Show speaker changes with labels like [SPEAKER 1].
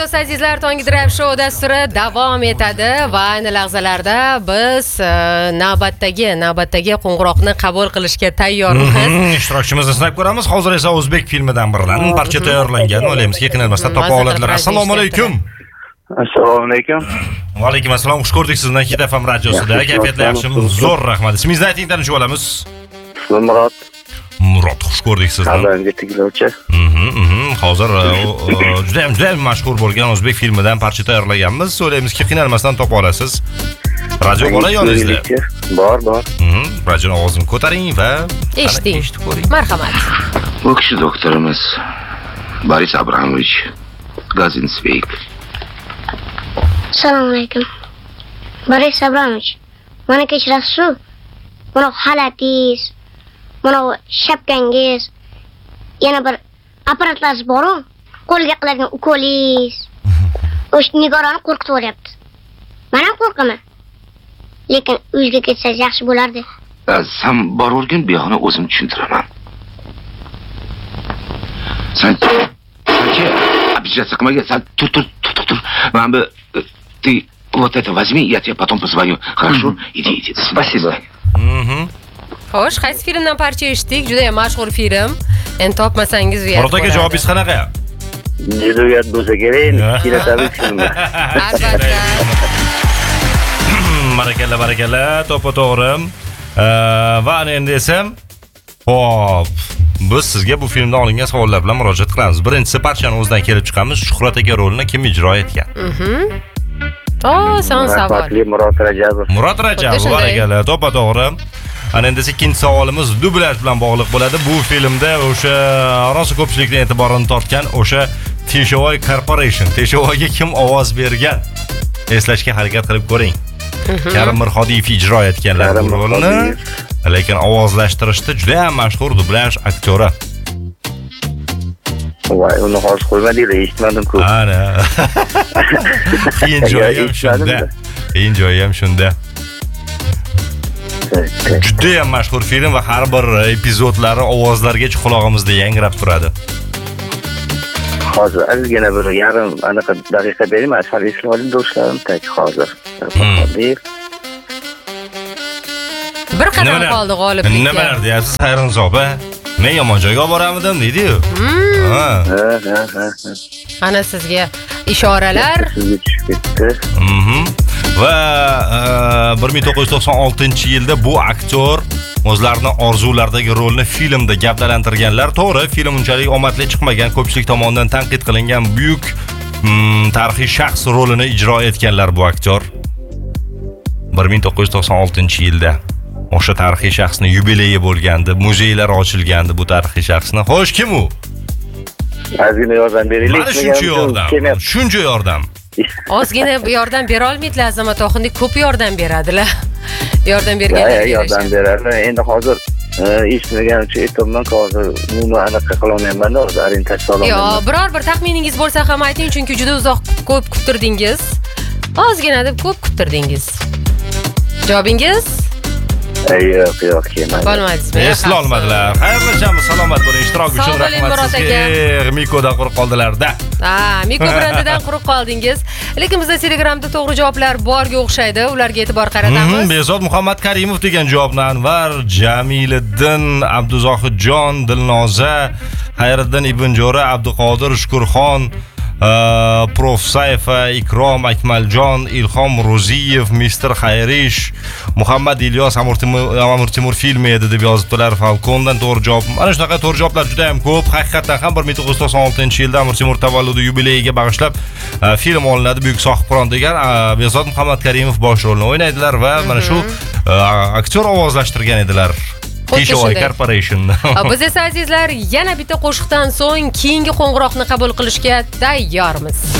[SPEAKER 1] asosida azizlar, Tongi Drive Show dasturi davom etadi va ayni lahzalarda biz navbatdagi qo'ng'iroqni qabul qilishga tayyormiz.
[SPEAKER 2] Ishtirokchimizni sinab ko'ramiz. Hozir esa o'zbek filmidan biridan parcha tayyorlangan. O'ylaymizki, qiynalmasdan topa oladilar. Assalomu alaykum.
[SPEAKER 3] Assalomu alaykum.
[SPEAKER 2] Va alaykum assalom. Xush ko'rdik sizni Hit FM radiosida. Kayfiyatlar yaxshimi? Zo'r rahmat. Ismingizni ayting, tanishib olamiz.
[SPEAKER 3] Murod.
[SPEAKER 2] Murod, xush ko'rdik sizni.
[SPEAKER 3] Qadamga tinglovchi.
[SPEAKER 2] Hozir juda ham mashhur bo'lgan o'zbek filmidan parcha tayyorlaganmiz. O'ylaymizki, qiynalmasdan topa olasiz. Radio bola yoningizda.
[SPEAKER 3] Bor.
[SPEAKER 2] Radio ovozini ko'taring va
[SPEAKER 1] Eshiting. Marhamat.
[SPEAKER 4] Bu kishi doktorimiz Boris Abramovich Gazinsveyk.
[SPEAKER 5] Assalomu alaykum. Boris Abramovich, mana kechirasiz-ku. Mana xalatingiz, mana shapkangiz, yana bir apparatlaringiz bor-ku, qo'lga qiladigan ukolingiz. O'sha Nigorani qo'rqitib o'ryapti. Men ham qo'rqaman. Lekin uyga ketsangiz yaxshi bo'lardi.
[SPEAKER 4] Sen borurgin bu yoqni o'zim tushuntiraman. Sen обижаться qilmaga, sen tur. Men bu вот это возьми, я тебе потом позвоню. Хорошо? Иди. Спасибо.
[SPEAKER 1] Xo'sh, qaysi filmdan parcha eshitdik? Juda ham mashhur film. Endi topmasangiz uyat.
[SPEAKER 2] Murod aka, javobingiz qanaqa?
[SPEAKER 3] Jiddiy bo'lsa kerak, kiratamiz filmni.
[SPEAKER 1] Albatta.
[SPEAKER 2] Barakalla, to'g'ri. Va endi esa, hop, biz sizga bu filmdan olingan savollar bilan murojaat qilamiz. Birinchisi, parchani o'zidan kelib chiqamiz. Shuhrat aka rolini kim ijro etgan?
[SPEAKER 1] Son savol.
[SPEAKER 3] Murod Rajabov.
[SPEAKER 2] Murod Rajabov, barakalla, to'g'ri. Ana endi ikkinchi savolimiz dublyaj bilan bog'liq bo'ladi. Bu filmda o'sha rosa ko'pchilikning e'tiborini tortgan o'sha Teshovoy Corporation. Teshovoyga kim ovoz bergan? Eslashga harakat qilib ko'ring. Karim Mirxodiyev ijro etganlar bu rolni. Lekin ovozlashtirishda juda ham mashhur dublyaj aktyori.
[SPEAKER 3] Voy, uni hozir qo'ymadinglar, eshitmadim-ku.
[SPEAKER 2] Ana. Qiyin joyi ham shunda. Juda ham mashhur film va har bir epizodlari ovozlargacha quloqimizda yangrab turadi.
[SPEAKER 3] Hozir ozgina bir yarim anaqa daqiqa bering, men hali eslab oldim do'stlarim, hozir.
[SPEAKER 1] Bir qadam qoldi g'oliblikka.
[SPEAKER 2] Nimalar deyapsiz, Xayrinzo opa? Men yomon joyga olib boramidim, deydi-yu.
[SPEAKER 1] Ana sizga ishoralar.
[SPEAKER 3] Sizga tushib ketdi.
[SPEAKER 2] Va 1996-yilda bu aktyor o'zlarining orzularidagi rolni filmda gavdalantirganlar. To'g'ri, film unchalik omadli chiqmagan, ko'pchilik tomonidan tanqid qilingan buyuk tarixiy shaxs rolini ijro etganlar bu aktyor. 1996-yilda o'sha tarixiy shaxsning yubileyi bo'lgandi, muzeylar ochilgandi bu tarixiy shaxsni. Xo'sh, kim u?
[SPEAKER 3] Ozgina yordam beraylik.
[SPEAKER 2] Mana shuncha yordam.
[SPEAKER 1] Ozgina yordam bera olmaydilar, Azamat Oxundek ko'p yordam beradilar. Yordam berganlar.
[SPEAKER 3] Yordam beradi. Endi hozir eshitmagan uchun aytibman, hozir buni anaqa qila olmayman, hozir orientatsiya olmayman.
[SPEAKER 1] Yo'q, biror bir taxminingiz bo'lsa ham ayting, chunki juda uzoq ko'p kuttirdingiz. Ozgina deb ko'p kuttirdingiz. Javobingiz?
[SPEAKER 3] Yo'q, kelmadi.
[SPEAKER 1] Bo'lmadingizmi?
[SPEAKER 2] Esla olmadilar. Xayrlashamiz, salomat bo'ling. Ishtirok uchun rahmat sizga. Mikodan quruq qoldilar-da.
[SPEAKER 1] Miko brandidan quruq qoldingiz. Lekin bizda Telegramda to'g'ri javoblar borga o'xshaydi. Ularga e'tibor qaratamiz.
[SPEAKER 2] Bezod Muhammad Karimov degan javobni Anvar, Jamiliddin, Abduzohidjon, Dilnoza, Xayriddin Ibnjo'ra, Abduqodir Shukurxon, Prof Sayfa, Ikrom Akmaljon, Ilhom Ro'ziyev, Mr. Xayrish, Muhammad Ilyos Amir Temur filmi edi deb yozibdilar. Falcondan to'g'ri javob. Mana shunaqa to'g'ri javoblar juda ham ko'p. Haqiqatan ham 1996-yilda Amir Temur tavalludi yubileyiga bag'ishlab film olinadi. Buyuk sohibqiron degan Bezod Muhammad Karimov bosh rolni o'ynaydilar va mana shu aktyor ovozlashtirgan edilar. Teshovoy Corporation.
[SPEAKER 1] Biz esa azizlar yana bitta qo'shiqdan so'ng keyingi qo'ng'iroqni qabul qilishga tayyormiz.